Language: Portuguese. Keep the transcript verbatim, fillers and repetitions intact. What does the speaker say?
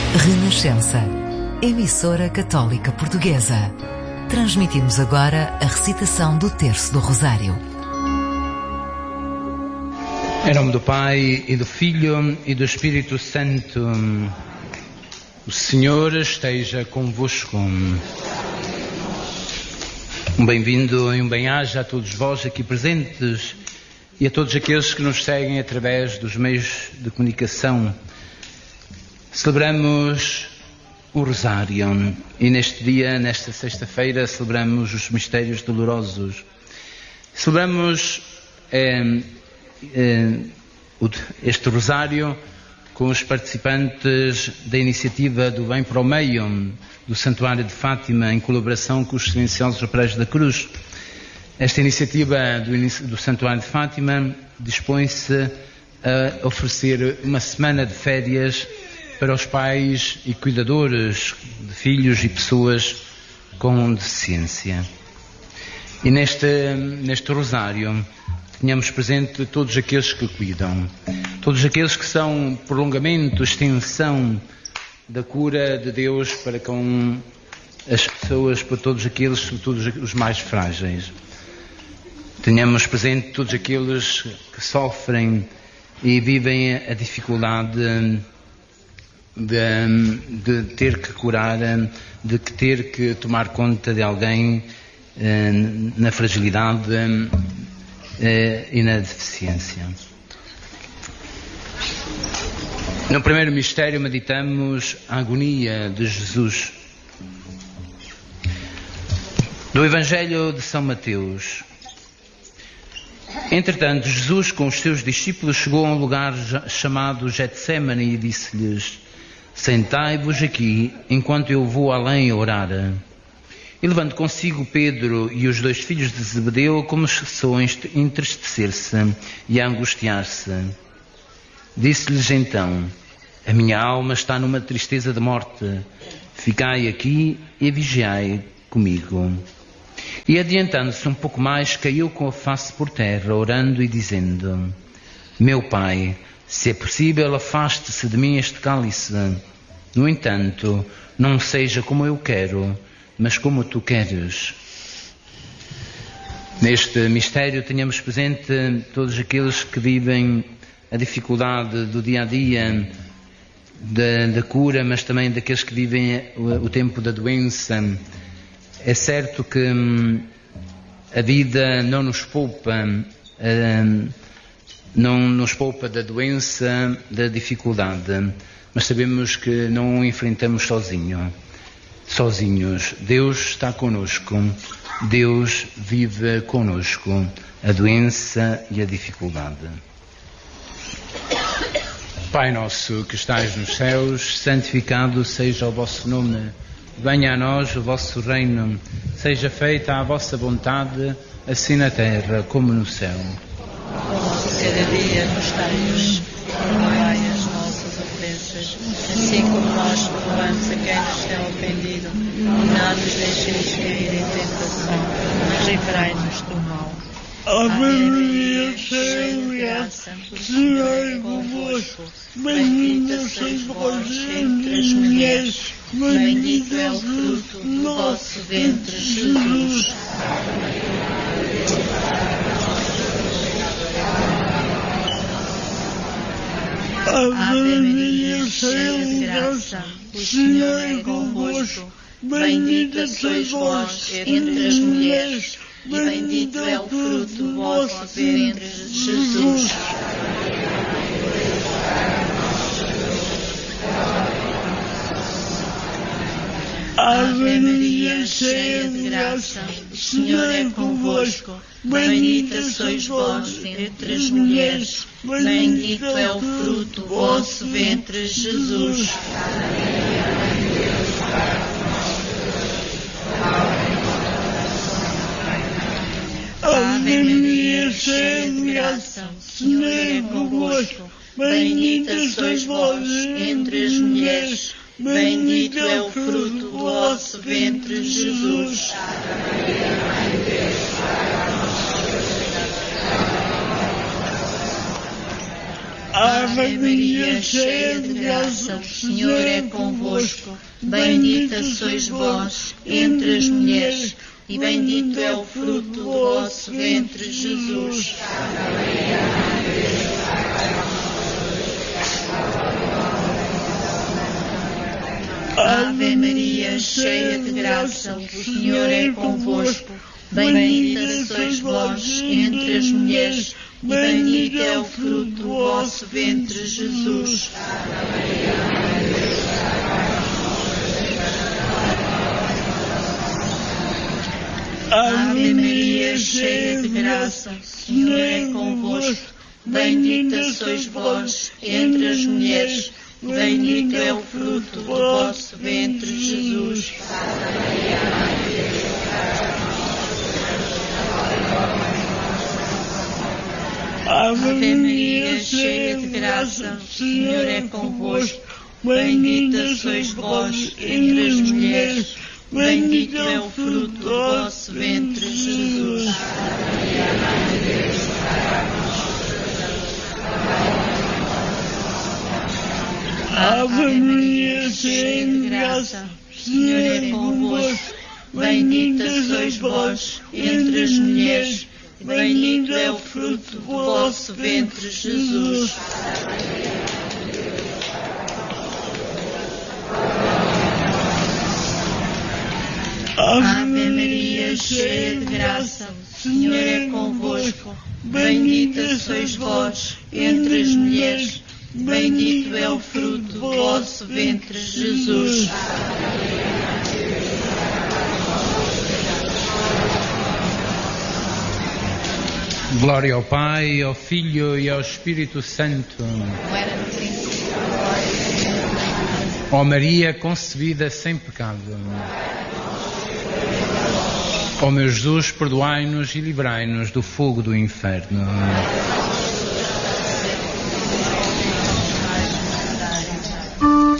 Renascença, emissora católica portuguesa. Transmitimos agora a recitação do Terço do Rosário. Em nome do Pai, e do Filho, e do Espírito Santo. O Senhor esteja convosco. Um bem-vindo e um bem-aja a todos vós aqui presentes e a todos aqueles que nos seguem através dos meios de comunicação. Celebramos o Rosário e neste dia, nesta sexta-feira, celebramos os mistérios dolorosos. Celebramos eh, eh, este Rosário com os participantes da iniciativa do Bem para o Meio, do Santuário de Fátima, em colaboração com os Silenciosos Operários da Cruz. Esta iniciativa do, do Santuário de Fátima dispõe-se a oferecer uma semana de férias para os pais e cuidadores de filhos e pessoas com deficiência. E neste, neste Rosário tenhamos presente todos aqueles que cuidam, todos aqueles que são prolongamento, extensão da cura de Deus para com as pessoas, para todos aqueles, sobretudo os mais frágeis. Tenhamos presente todos aqueles que sofrem e vivem a dificuldade de, de ter que curar, de ter que tomar conta de alguém eh, na fragilidade eh, e na deficiência. No primeiro mistério meditamos a agonia de Jesus. Do Evangelho de São Mateus. Entretanto, Jesus com os seus discípulos chegou a um lugar chamado Getsémani e disse-lhes: sentai-vos aqui, enquanto eu vou além orar. E levando consigo Pedro e os dois filhos de Zebedeu, começou a entristecer-se e a angustiar-se. Disse-lhes então: a minha alma está numa tristeza de morte. Ficai aqui e vigiai comigo. E adiantando-se um pouco mais, caiu com a face por terra, orando e dizendo: meu Pai, se é possível, afaste-se de mim este cálice. No entanto, não seja como eu quero, mas como tu queres. Neste mistério tenhamos presente todos aqueles que vivem a dificuldade do dia a dia, da, da cura, mas também daqueles que vivem o, o tempo da doença. É certo que hum, a vida não nos poupa, hum, não nos poupa da doença, da dificuldade, mas sabemos que não o enfrentamos sozinho, sozinhos. Deus está conosco, Deus vive conosco a doença e a dificuldade. Pai nosso que estais nos céus, santificado seja o vosso nome. Venha a nós o vosso reino, seja feita a vossa vontade, assim na terra como no céu. Cada dia nos dai-nos, perdoai as nossas ofensas, assim como nós perdoamos a quem nos tem ofendido, e não nos deixeis cair em tentação, mas livrai-nos do mal. Ave Maria, cheia de graça, o Senhor é convosco. Bendita sois vós entre as mulheres, bendito é o fruto do vosso ventre, Jesus. Ave Maria, cheia de graça, o Senhor é convosco. Bendita sois vós entre as mulheres, e bendito é o fruto do vosso ventre, Jesus. Ave Maria, cheia de graça, o Senhor é convosco. Bendita sois vós entre as mulheres, bendito é o fruto do vosso ventre, Jesus. Ave Maria, cheia de graça, o Senhor é convosco. Bendita sois vós entre as mulheres, bendito é o fruto do vosso ventre, Jesus. Ave Maria, cheia de graça, o Senhor é convosco. Bendita sois vós entre as mulheres, e bendito é o fruto do vosso ventre, Jesus. Ave Maria, cheia de graça, o Senhor é convosco. Bendita sois vós entre as mulheres, e bendito é o fruto do vosso ventre, Jesus. Ave Maria, cheia de graça, o Senhor é convosco. Bendita sois vós entre as mulheres, e bendito é o fruto do vosso ventre, Jesus. Ave Maria, cheia de graça, o Senhor é convosco. Bendita sois vós entre as mulheres, bendito é o fruto do vosso ventre, Jesus. Ave Maria, cheia de graça, o Senhor é convosco. Bendita sois vós entre as mulheres, bendito é o fruto do vosso ventre, Jesus. Ave Maria, cheia de graça, o Senhor é convosco. Bendita sois vós entre as mulheres, bendito é o fruto do vosso ventre, Jesus. Glória ao Pai, ao Filho e ao Espírito Santo. Ó Maria concebida sem pecado. Ó meu Jesus, perdoai-nos e livrai-nos do fogo do inferno.